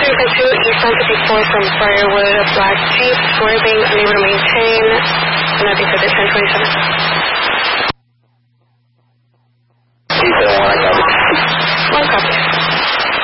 eastbound 54 from Briarwood, a black Jeep, swerving, unable to maintain. Nothing for this 1027.